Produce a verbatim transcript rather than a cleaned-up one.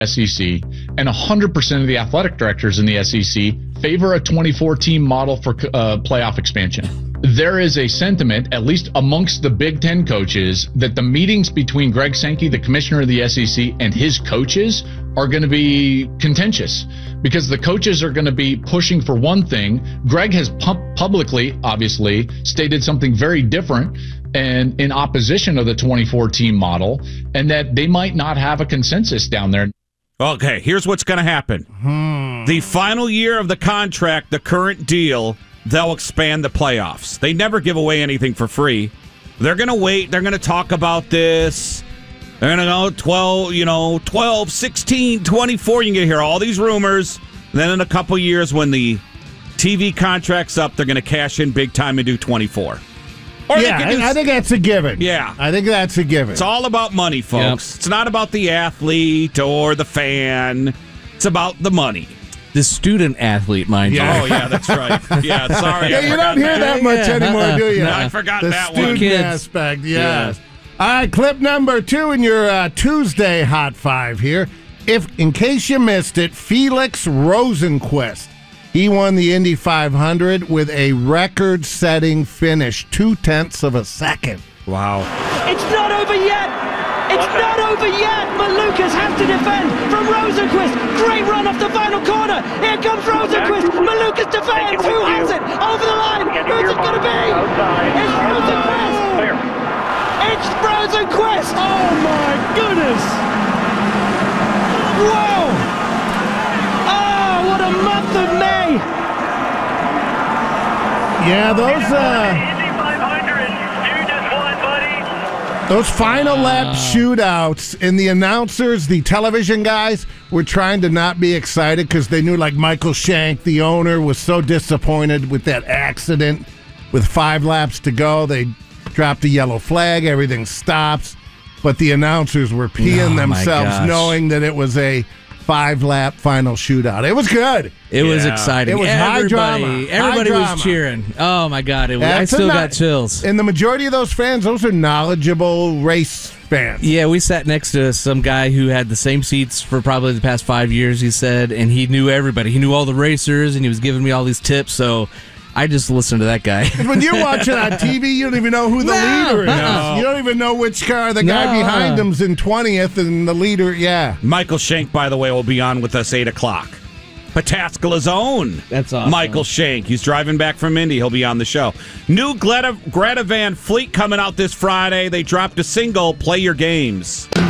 S E C, and one hundred percent of the athletic directors in the S E C favor a twenty-four team model for uh, playoff expansion. There is a sentiment, at least amongst the Big Ten coaches, that the meetings between Greg Sankey, the commissioner of the S E C, and his coaches are going to be contentious because the coaches are going to be pushing for one thing. Greg has pu- publicly, obviously, stated something very different and in opposition of the twenty-four team model, and that they might not have a consensus down there. Okay, here's what's going to happen. Hmm. The final year of the contract, the current deal, they'll expand the playoffs. They never give away anything for free. They're going to wait. They're going to talk about this. They're going to go twelve, you know, twelve, sixteen, twenty-four. You can hear all these rumors. Then in a couple years when the T V contract's up, they're going to cash in big time and do twenty-four. Or yeah, do, I think that's a given. Yeah. I think that's a given. It's all about money, folks. Yep. It's not about the athlete or the fan. It's about the money. The student athlete, mind yeah. you. Oh, yeah, that's right. Yeah, sorry. Yeah, you don't hear that, that much yeah. anymore, do you? No, I forgot the that one. one. The student aspect, yes. Yeah. All right, clip number two in your uh, Tuesday Hot Five here. If, in case you missed it, Felix Rosenqvist. He won the Indy five hundred with a record-setting finish, two-tenths of a second. Wow. It's not over yet! It's not over yet! But Lucas has to defend from Rosenqvist. Great run off the final corner. Here comes Rosenqvist. Malukas defends. Who has it? Over the line. Who's it going to be? It's Rosenqvist. It's Rosenqvist. Oh, my goodness. Whoa. Oh, what a month of May. Yeah, those... Uh, Those final lap shootouts, and the announcers, the television guys, were trying to not be excited because they knew, like, Michael Shank, the owner, was so disappointed with that accident. With five laps to go, they dropped a yellow flag, everything stops. But the announcers were peeing oh themselves knowing that it was a five-lap final shootout. It was good. It yeah. was exciting. It was everybody, high drama. Everybody high was drama. cheering. Oh, my God. It was, I still not, got chills. And the majority of those fans, those are knowledgeable race fans. Yeah, we sat next to some guy who had the same seats for probably the past five years, he said, and he knew everybody. He knew all the racers, and he was giving me all these tips, so I just listened to that guy. When you're watching on T V, you don't even know who the no, leader is. no. You don't even know which car the guy no. behind him's in twentieth, and the leader, yeah. Michael Shank, by the way, will be on with us eight o'clock. Pataskala's own. That's awesome. Michael Shank. He's driving back from Indy. He'll be on the show. New Greta, Greta Van Fleet coming out this Friday. They dropped a single, Play Your Games.